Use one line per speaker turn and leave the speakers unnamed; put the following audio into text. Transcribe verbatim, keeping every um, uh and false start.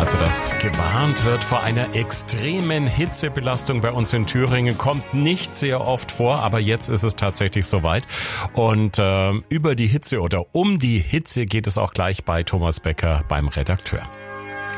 Also, dass gewarnt wird vor einer extremen Hitzebelastung bei uns in Thüringen, kommt nicht sehr oft vor, aber jetzt ist es tatsächlich soweit. Und äh, über die Hitze oder um die Hitze geht es auch gleich bei Thomas Becker beim Redakteur.